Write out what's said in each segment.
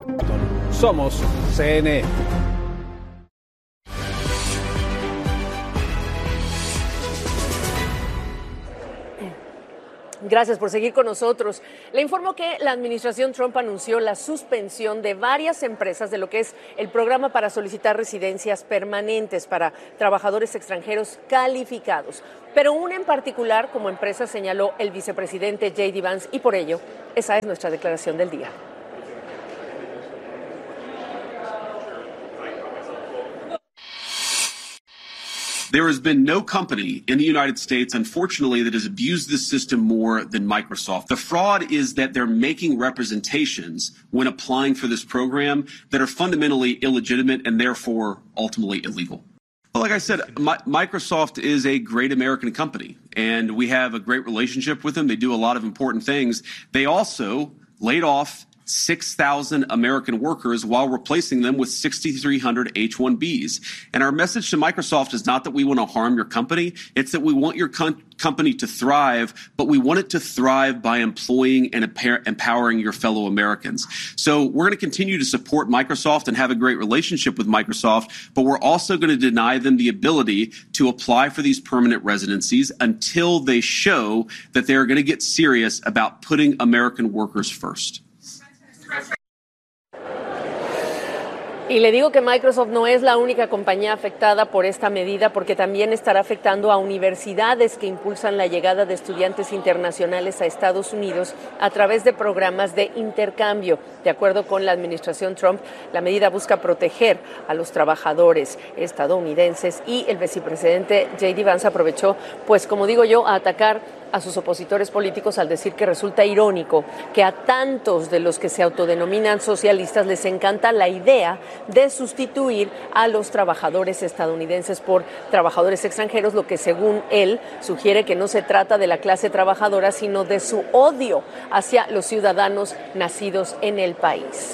Somos CNN. Gracias por seguir con nosotros. Le informo que la administración Trump anunció la suspensión de varias empresas de lo que es el programa para solicitar residencias permanentes para trabajadores extranjeros calificados. Pero una en particular como empresa señaló el vicepresidente J.D. Vance y por ello esa es nuestra declaración del día. There has been no company in the United States, unfortunately, that has abused this system more than Microsoft. The fraud is that they're making representations when applying for this program that are fundamentally illegitimate and therefore ultimately illegal. Well, like I said, Microsoft is a great American company, and we have a great relationship with them. They do a lot of important things. They also laid off 6,000 American workers while replacing them with 6,300 H-1Bs. And our message to Microsoft is not that we want to harm your company. It's that we want your company to thrive, but we want it to thrive by employing and empowering your fellow Americans. So we're going to continue to support Microsoft and have a great relationship with Microsoft, but we're also going to deny them the ability to apply for these permanent residencies until they show that they're going to get serious about putting American workers first. Y le digo que Microsoft no es la única compañía afectada por esta medida porque también estará afectando a universidades que impulsan la llegada de estudiantes internacionales a Estados Unidos a través de programas de intercambio. De acuerdo con la administración Trump, la medida busca proteger a los trabajadores estadounidenses y el vicepresidente J.D. Vance aprovechó, pues como digo yo, a atacar a sus opositores políticos al decir que resulta irónico que a tantos de los que se autodenominan socialistas les encanta la idea de sustituir a los trabajadores estadounidenses por trabajadores extranjeros, lo que según él sugiere que no se trata de la clase trabajadora, sino de su odio hacia los ciudadanos nacidos en el país.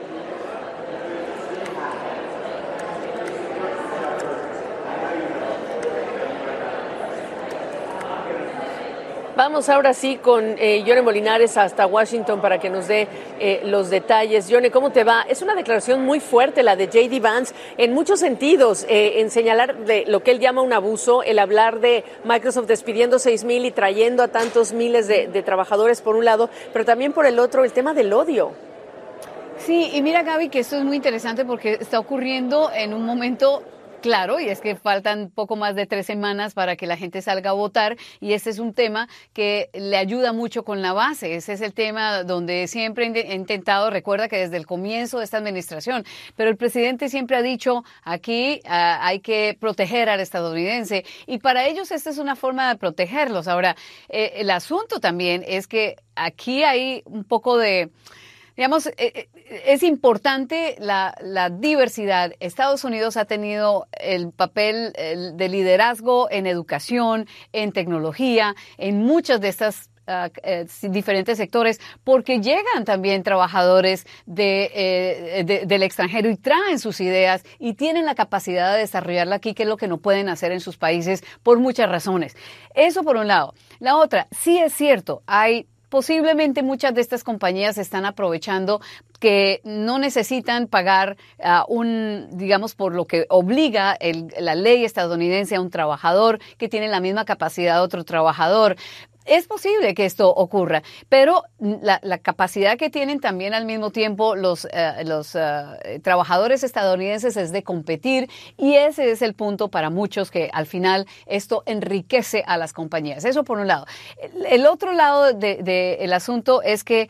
Vamos ahora sí con Yone Molinares hasta Washington para que nos dé los detalles. Yone, ¿cómo te va? Es una declaración muy fuerte la de J.D. Vance en muchos sentidos, en señalar de lo que él llama un abuso, el hablar de Microsoft despidiendo 6,000 y trayendo a tantos miles de trabajadores por un lado, pero también por el otro el tema del odio. Sí, y mira, Gaby, que esto es muy interesante porque está ocurriendo en un momento claro, y es que faltan poco más de 3 semanas para que la gente salga a votar y este es un tema que le ayuda mucho con la base. Ese es el tema donde siempre he intentado, recuerda que desde el comienzo de esta administración, pero el presidente siempre ha dicho aquí hay que proteger al estadounidense y para ellos esta es una forma de protegerlos. Ahora, el asunto también es que aquí hay un poco de... Digamos, es importante la diversidad. Estados Unidos ha tenido el papel de liderazgo en educación, en tecnología, en muchas de estas diferentes sectores, porque llegan también trabajadores del extranjero y traen sus ideas y tienen la capacidad de desarrollarla aquí, que es lo que no pueden hacer en sus países por muchas razones. Eso por un lado. La otra, sí es cierto, posiblemente muchas de estas compañías están aprovechando que no necesitan pagar digamos, por lo que obliga la ley estadounidense a un trabajador que tiene la misma capacidad de otro trabajador. Es posible que esto ocurra, pero la capacidad que tienen también al mismo tiempo los trabajadores estadounidenses es de competir y ese es el punto para muchos que al final esto enriquece a las compañías. Eso por un lado. El otro lado del asunto es que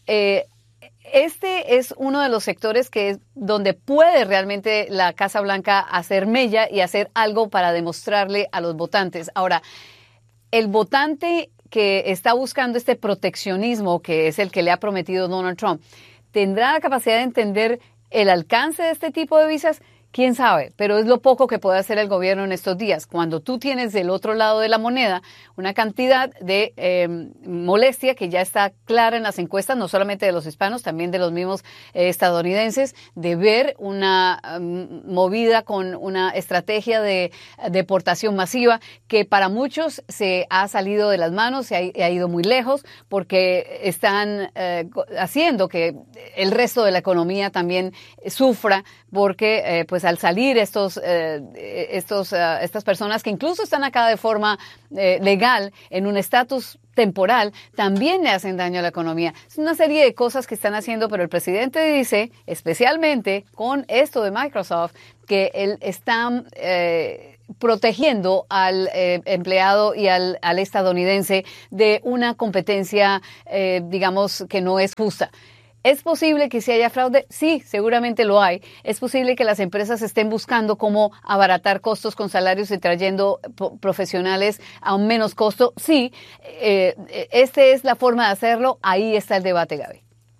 este es uno de los sectores donde puede realmente la Casa Blanca hacer mella y hacer algo para demostrarle a los votantes. Ahora, el votante que está buscando este proteccionismo, que es el que le ha prometido Donald Trump, ¿tendrá la capacidad de entender el alcance de este tipo de visas? quién sabe, pero es lo poco que puede hacer el gobierno en estos días. Cuando tú tienes del otro lado de la moneda una cantidad de molestia que ya está clara en las encuestas, no solamente de los hispanos, también de los mismos estadounidenses, de ver una movida con una estrategia de deportación masiva que para muchos se ha salido de las manos, se ha ido muy lejos, porque están haciendo que el resto de la economía también sufra, porque pues al salir estas personas que incluso están acá de forma legal en un estatus temporal, también le hacen daño a la economía. Es una serie de cosas que están haciendo, pero el presidente dice, especialmente con esto de Microsoft, que él está protegiendo al empleado y al estadounidense de una competencia, digamos, que no es justa. ¿Es posible que si haya fraude? Sí, seguramente lo hay. ¿Es posible que las empresas estén buscando cómo abaratar costos con salarios y trayendo profesionales a un menos costo? Sí, esta es la forma de hacerlo. Ahí está el debate, Gaby.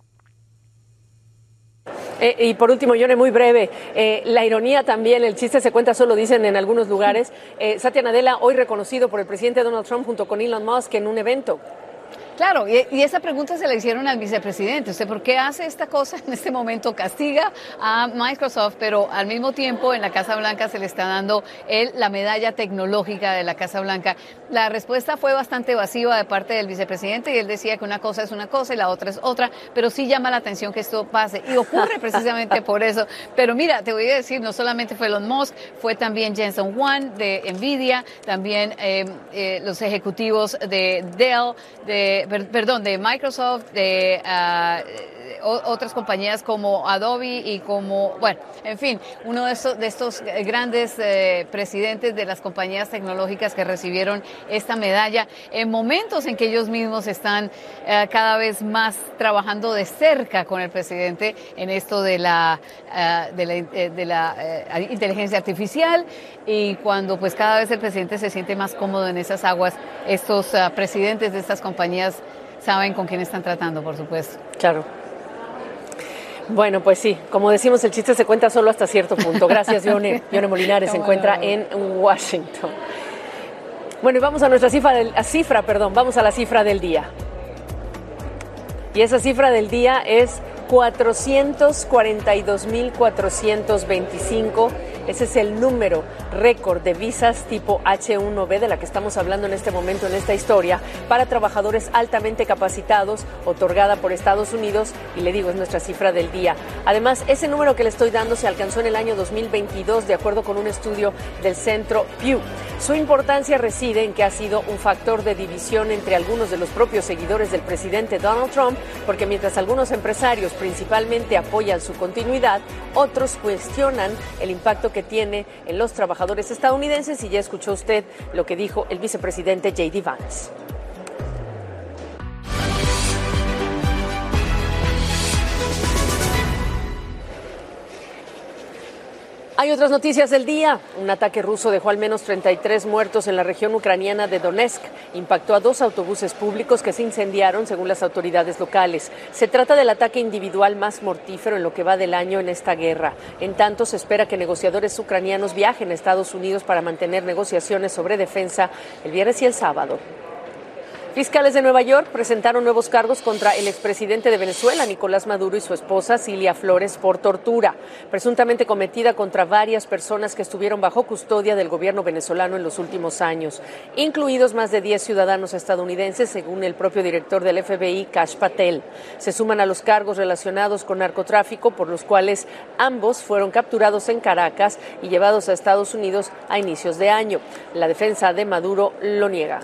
Y por último, Yone, muy breve, la ironía también, el chiste se cuenta solo, dicen en algunos lugares. Satya Nadella, hoy reconocido por el presidente Donald Trump junto con Elon Musk en un evento. Claro, y esa pregunta se la hicieron al vicepresidente. ¿Usted por qué hace esta cosa en este momento? Castiga a Microsoft, pero al mismo tiempo en la Casa Blanca se le está dando la medalla tecnológica de la Casa Blanca. La respuesta fue bastante evasiva de parte del vicepresidente y él decía que una cosa es una cosa y la otra es otra, pero sí llama la atención que esto pase y ocurre precisamente por eso. Pero mira, te voy a decir, no solamente fue Elon Musk, fue también Jensen Huang de Nvidia, también los ejecutivos de Dell, de Microsoft, de otras compañías como Adobe y como, bueno, en fin, uno de estos grandes presidentes de las compañías tecnológicas que recibieron esta medalla en momentos en que ellos mismos están cada vez más trabajando de cerca con el presidente en esto de la inteligencia artificial, y cuando pues cada vez el presidente se siente más cómodo en esas aguas, estos presidentes de estas compañías saben con quién están tratando, por supuesto. Claro. Bueno, pues sí, como decimos, el chiste se cuenta solo hasta cierto punto. Gracias, Yone. Yone Molinares se encuentra en Washington. Bueno, y vamos a nuestra vamos a la cifra del día. Y esa cifra del día es 442.425. Ese es el número récord de visas tipo H-1B de la que estamos hablando en este momento en esta historia para trabajadores altamente capacitados, otorgada por Estados Unidos, y le digo, es nuestra cifra del día. Además, ese número que le estoy dando se alcanzó en el año 2022 de acuerdo con un estudio del Centro Pew. Su importancia reside en que ha sido un factor de división entre algunos de los propios seguidores del presidente Donald Trump, porque mientras algunos empresarios principalmente apoyan su continuidad, otros cuestionan el impacto que tiene en los trabajadores estadounidenses, y ya escuchó usted lo que dijo el vicepresidente J.D. Vance. Hay otras noticias del día. Un ataque ruso dejó al menos 33 muertos en la región ucraniana de Donetsk. Impactó a 2 autobuses públicos que se incendiaron, según las autoridades locales. Se trata del ataque individual más mortífero en lo que va del año en esta guerra. En tanto, se espera que negociadores ucranianos viajen a Estados Unidos para mantener negociaciones sobre defensa el viernes y el sábado. Fiscales de Nueva York presentaron nuevos cargos contra el expresidente de Venezuela, Nicolás Maduro, y su esposa, Cilia Flores, por tortura, presuntamente cometida contra varias personas que estuvieron bajo custodia del gobierno venezolano en los últimos años, incluidos más de 10 ciudadanos estadounidenses, según el propio director del FBI, Kash Patel. Se suman a los cargos relacionados con narcotráfico, por los cuales ambos fueron capturados en Caracas y llevados a Estados Unidos a inicios de año. La defensa de Maduro lo niega.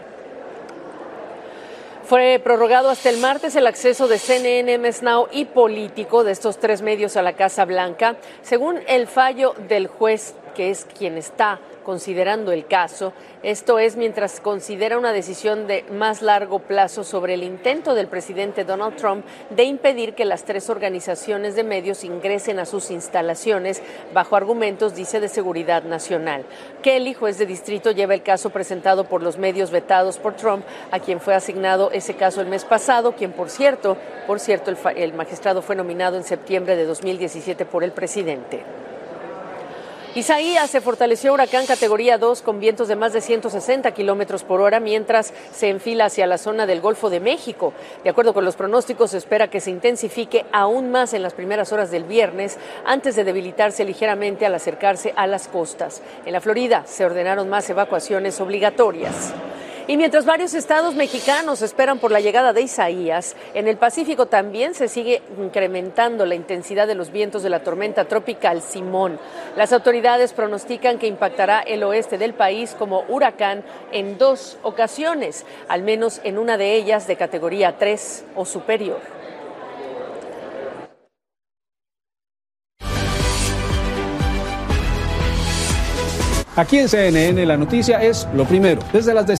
Fue prorrogado hasta el martes el acceso de CNN, MS Now y Político, de estos 3 medios, a la Casa Blanca, según el fallo del juez, que es quien está considerando el caso. Esto es mientras considera una decisión de más largo plazo sobre el intento del presidente Donald Trump de impedir que las 3 organizaciones de medios ingresen a sus instalaciones bajo argumentos, dice, de seguridad nacional. Kelly, juez de distrito, lleva el caso presentado por los medios vetados por Trump, a quien fue asignado ese caso el mes pasado, quien, por cierto, el magistrado fue nominado en septiembre de 2017 por el presidente. Isaías se fortaleció huracán categoría 2 con vientos de más de 160 kilómetros por hora mientras se enfila hacia la zona del Golfo de México. De acuerdo con los pronósticos, se espera que se intensifique aún más en las primeras horas del viernes antes de debilitarse ligeramente al acercarse a las costas. En la Florida se ordenaron más evacuaciones obligatorias. Y mientras varios estados mexicanos esperan por la llegada de Isaías, en el Pacífico también se sigue incrementando la intensidad de los vientos de la tormenta tropical Simón. Las autoridades pronostican que impactará el oeste del país como huracán en 2 ocasiones, al menos en una de ellas de categoría 3 o superior. Aquí en CNN la noticia es lo primero, desde las